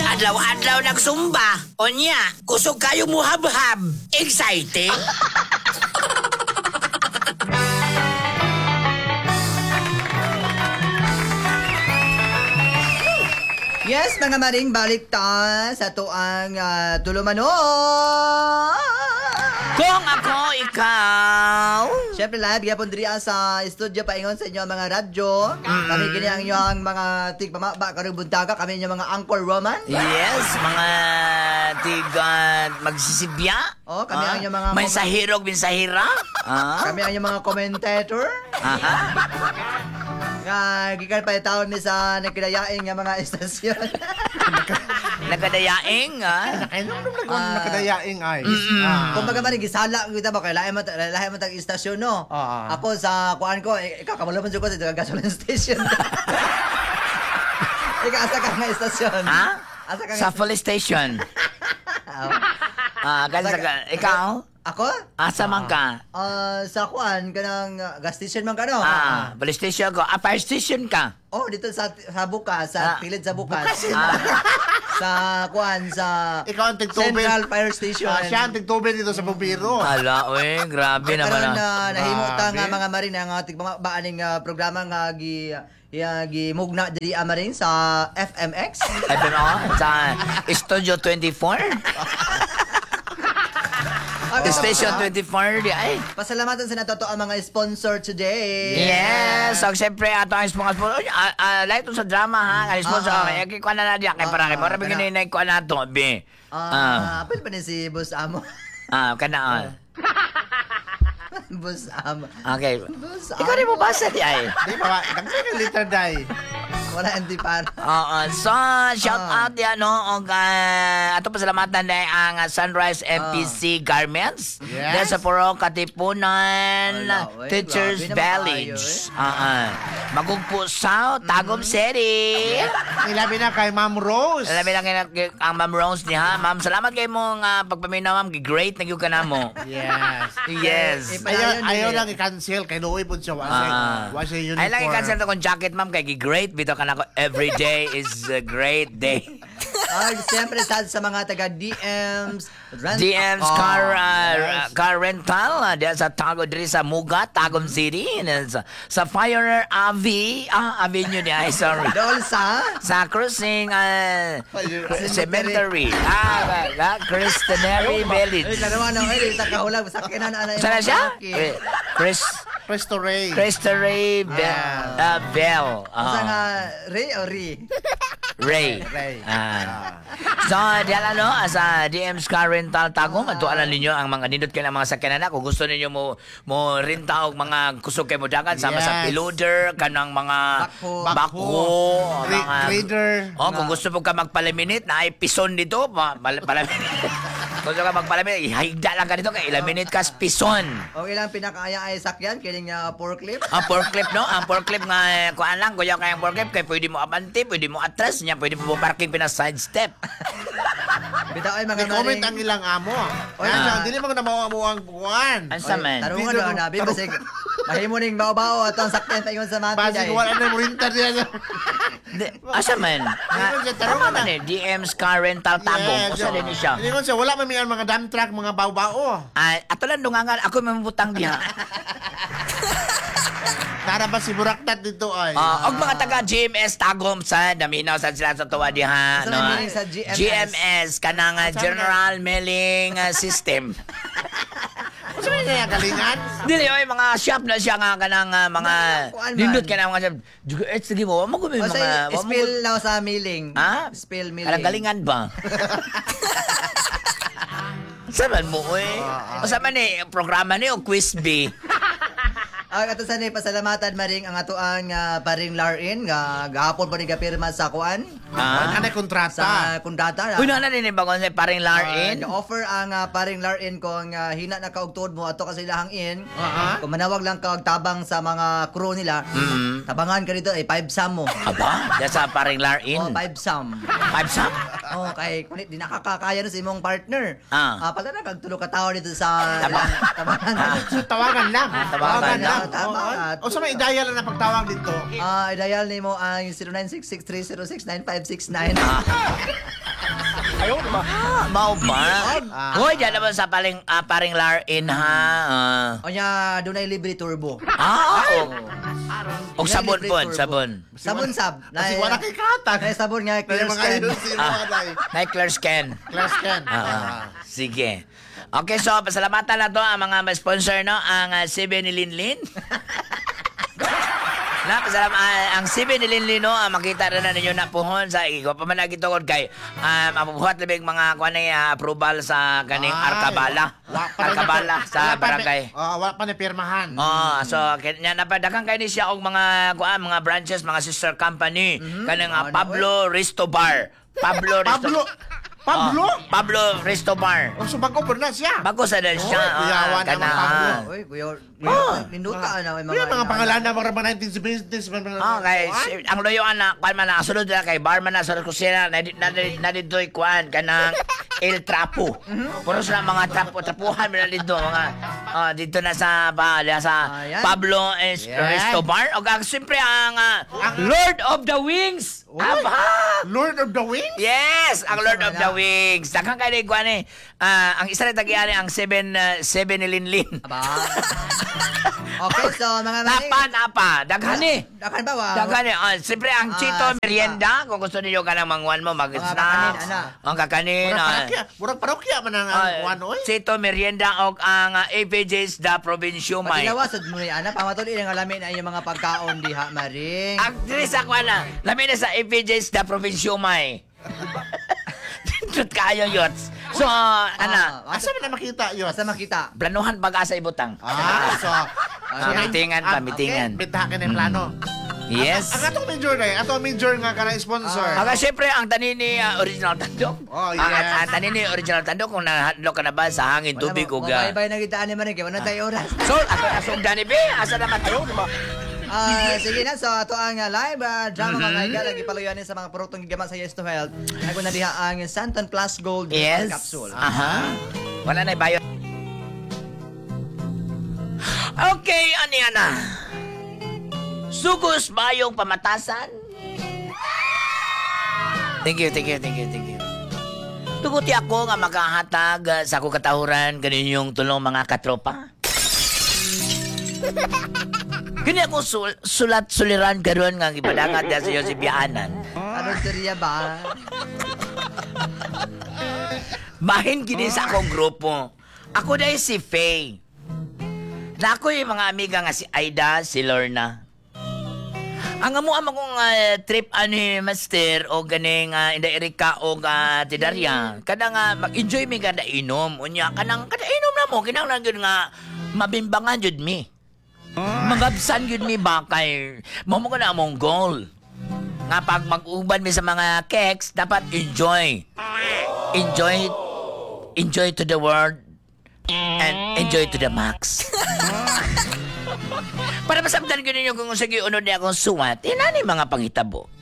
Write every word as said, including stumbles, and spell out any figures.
Adlaw-adlaw nagsumba. Onya, kusog kayo muhabhab. Excited? Yes, mga maring, balik ta sa tuang uh, tulumano. Kung ako ikaw. Siyempre live, gyapon diri sa studio paingon sa inyo ang mga radyo. Mm. Kami kini ang inyong mga tigpamaba karong buntaga, kami inyong mga Anchor Roman. Yes, mga tiga magsisibya. Oh, kami ah, ang inyong mga may sahirog bin sahira. Ah. Kami ang inyong mga commentator. Aha. Nga gikan pa taon mi sa nagkadayaing nga mga estasyon. Nagkadayaing, ah. Ay, nung nung uh, nakadayaing ay. Ah. Kung baga man gisala kita ba kay lahi man lahi man tag istasyon no. Ah. Ako sa kuan ko ikakamalo man jud ko sa gasoline station. Ika asa ka nga istasyon? Ha? Asa ka Sa police station. Ah, kasi sa ikaw? Ako? Asa man ka? Ah, sa kuan kanang uh, gas station man ka no. Ah, police station ko. Ah, fire station ka. Oh, dito sa sa bukas, sa Ah. pilid sa bukas. Ah. Sa kuan sa Ikaw ang tigtubig. Central Fire Station. Ah, siya ang tigtubig dito sa bumbiro. Ala, oy, grabe Karon naman. na ah. nahimota nga Grabe. mga marin ang ating baaning uh, programa nga gi ya gi mugna diri amarin sa F M X. Ay, pero sa Studio twenty-four? Station twenty-four, di ay. Pasalamatan sa natuto ang mga sponsor today. Yes, so siyempre ato ang sponsor. Ah, ah, like to sa drama ha, ang sponsor. Ah, ah. Kaya kikuha na na diya, kaya parang kaya parang bigyan na ikuha na ito, be. Ah, Ah, apil pa ni si Boss Amo. ah, kana. Boss Amo. Okay. Boss Ikaw rin mo Amo. basa di ay. Di ba? Nagsagal liter day. Wala hindi para. Oo, so shout Ah. out yan no og uh, ato pasalamatan na ang uh, Sunrise M P C Garments. Yes. Dahil sa Puro Katipunan Ala, wey, Teachers grabe naman Village. kayo, Oo. Magugpo South, Tagum City. Ilabi na kay Ma'am Rose. Alam mo lang kay- ang Ma'am Rose niya. Ma'am, salamat kay mong uh, pagpaminaw, ma'am. Great na yung ka na mo. Yes. Yes. Eh, Ayaw, Ayaw ayaw nila. lang i-cancel kay Louie po siya. Wasa, Ah. wasa uniform. Ay lang i-cancel to kong jacket, ma'am. Kay great. Bito ka na ko. Every day is a great day. Ah, siyempre sa sa mga taga D Ms, rent- D M's Ah, car uh, yes. car rental uh, diyan sa Tago diri sa Muga, Tagum City. And sa, sa Fire Avi, ah, Avenue niya. Ay, sorry. Doon sa Sa Cruising uh, Cemetery. Cemetery. Ah, ah, Christianary Ay, Village. larawan na ay sa kahulag sa kinan ana. Sana siya? Eh, Chris Presto Ray. Christianary Be- Ah. uh, Bell. Ah. Sa nga Ray o Ri? Ray. Ray. Ah. So, diyan ano, sa D M's Car Rental Tagum, Ah. ato alam ninyo ang mga nindot kayo ng mga sakyanan na. Kung gusto ninyo mo mo renta og mga kusog kay mo dagan sama sa Yes. piloder, kanang mga Bakho. bakho, Tra- mga trader. Oh, kung gusto mo ka magpalaminate, na ay pison dito, pa, pal, palaminate. Kung gusto ka magpalaminate, ihigda lang ka dito kay ilaminate ka sa pison. O ilang pinakaaya ay sakyan kining uh, forklift. Ang forklift, no? Ang forklift nga, eh, kuhaan lang, kuya kayang forklift, kaya pwede mo abante, pwede mo atras niya, pwede mo parking pina side step. Bitaw ay mga I-comment maring- ang ilang amo. Oy, Yan ah. siya, dili mo na mao ang buwan. Ano sa Oy, man? Tarungan Dito daw mo- na bi basig. Mahimo ning bao-bao at ang sakyan paingon sa mati Basig day. wala na mo rinta diya. Di- Asa man? Ayun siya, Nga, tarungan tama man na. eh, D M's Car Rental Tagum. Usa din siya. Hindi ko siya, wala man mga mga dump truck, mga bao-bao. Ay, ato lang dungangan, ako may mabutang diha. Tara ba si Buraktat dito ay? Ah, og mga taga G M S Tagum sa daminaw sa sila sa tuwa diha, Asa no. may meaning sa G M S? G M S kanang uh, General Mailing uh, System. Ano ba niya kalingan? Dili oy mga shop na siya nga kanang uh, mga Kuan man. nindot ka na mga shop. Juga eh sige mo, mo gumi O mga sa wa mo- spill now sa milling. Ha? Spill milling. Kanang galingan ba? Saman mo, eh. O saman eh, programa ni o quiz B. Ang ato sa ni pasalamatan maring ang ato ang uh, paring Larin nga gahapon pa ni gapirma sa kuan Ah. Ano kontrata? sa kundata. Uy, na din ba kung sa paring Larin? Uh, offer ang uh, paring Larin kung uh, hina na kaugtod mo ato kasi lahang in. Aha. Kung manawag lang ka og tabang sa mga crew nila. Mm. Tabangan ka dito ay five sam mo. Aba, dyan sa paring Larin. Oh, five sam. Five sam? Oh, kay kunit di nakakakaya na sa imong partner. Ah. Ah, pala na kag tulo ka tawo dito sa Tabang. tabangan. So, tawagan lang. tawagan lang. Tama. O sa may idaya lang na pagtawag dito. Ah, i-dial nimo ang zero nine six six three zero six nine five six nine. Ah. Ah, mau ba? Ah. Hoy, dyan naman sa paring, ah, paring Larin, ha? Ah. O niya, doon ay libre turbo. Ah, o. O Yan, sabon libre po, turbo. sabon. Sabon sab. Kasi wala kay katag. Ay, sabon nga, Dahil clear mga skin. yun si Ah, mga day. Night Clear Scan. Class Ken. Ah, ah. Sige. Okay, so pasalamatan na to ang mga sponsor, no? Ang uh, Sibe ni Linlin. Na, pasalam, ah, ang Sibe ni Linlin, no? ah, makita rin na ninyo na puhon sa ikaw pa man nagitungod kay um, mabubuhat labing mga kuha na approval sa kaning Ay, Arkabala. wa- wa pa rin Arkabala na- sa wala pa barangay. ni- Oh, wala pa ni pirmahan. Oh, so kanya napadakan kay ni siya og mga kuan mga branches, mga sister company kanang Ah, uh, Pablo Resto Bar. Pablo Resto Pablo. Pablo? Oh, Pablo Resto Bar. O subago pa na siya. Bago sa dan siya. Oy, kuyawan ah, naman, Pablo. kana. Uy, kuya, Oh. ninduta na. May Mga mga pangalan na mga nineteen seventies. Oh, kay si- ang loyo anak, kuan man na sunod na kay barman na sa kusina na na na ditoy kuan kanang El Trapo. Puro sila mga trapo, trapuhan man na dito mga ah, dito na sa ba sa Ayan. Pablo es, Yan. Resto Bar. O ang siyempre ang ah, Lord of the Wings. Aba! Lord of the Wings? Yes, ang Lord of the na. Wings. Daghang kay kuan eh. Ah, ang isa na tagiani ang seven uh, seven ni Linlin. Aba. Okay, so mga mani. Napa, napa. Daghan eh. Dakan ba? Wow. Dagan eh. Ah, siyempre, ang Ah, Chito sika. Merienda, kung gusto niyo ka ng mangwan mo, kakanin, mag-snacks. ana. Ang kakanin. Murag ah, parokya. Murag parokya man ang ah, ang one oy. Chito Merienda o ang uh, A P J's da Provinsyo May. Pagilawasod mo ni Ana, pamatuli ng alamin ay yung mga pagkaon diha, Maring. Ang diri sa kuana, lamin na sa A P J's da Provinsyo May. Dindot kayo, yots. So, uh, ana, Ah, Asa man na makita yun? Asa makita? planuhan pag-asa ibutang. Ah, so. Ah, mitingan pa, ah, mitingan. Okay, bitahan yung plano. Yes. Ang atong major na eh. Atong major nga ka na sponsor. Aga, syempre, ang tanin ni uh, Original Tandok. Oh, Ang- yes. Ang tanin ni Original Tandok, kung nahadlo ka na ba sa hangin, tubig, o ga. Mabay-bay na kita ni Maring, kaya wala tayo oras. So, ato na sugdan ni B. Asa naman tayo, di ba? Ah, sige na, so ato ang uh, live uh, drama Mm-hmm. mga kaiga, lagi paluyan sa mga produktong gigaman sa Yes to Health. Ako na diha ang Santon Plus Gold Yes. Capsule. Aha. Wala na bayo. Okay, ano yan na? Sugos ba yung pamatasan? Thank you, thank you, thank you, thank you. Tuguti ako nga makahatag uh, sa akong katahuran kaninyong tulong mga katropa. Kini ako sul- sulat-suliran karon nga ipadangat sa iyo si Bianan. Ano seriya ba? Bahin gini sa akong grupo. Ako dahil si Faye. Na ako yung mga amiga nga si Aida, si Lorna. Ang amo ang akong uh, trip ani master o ganing uh, inda Erika o uh, Tidaria. Kada nga mag-enjoy mi kada inom. Unya kanang kada inom na mo kinahanglan gyud nga mabimbangan jud mi. Magabsan yun mi bakay. Mamo ka na among goal. Nga pag mag-uban mi sa mga cakes, dapat enjoy. Enjoy. Enjoy to the world. And enjoy to the max. Para masabdan ko ninyo kung sige unod niya akong suwat, inani mga panghitabo.